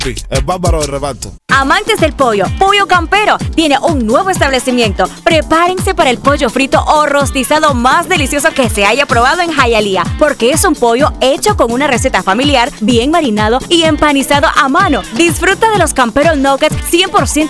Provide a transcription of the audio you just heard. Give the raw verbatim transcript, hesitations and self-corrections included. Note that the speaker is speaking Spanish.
El bárbaro de reparto. Amantes del pollo, Pollo Campero tiene un nuevo establecimiento. Prepárense para el pollo frito o rostizado más delicioso que se haya probado en Hialeah, porque es un pollo hecho con una receta familiar, bien marinado y empanizado a mano. Disfruta de los Campero Nuggets cien por ciento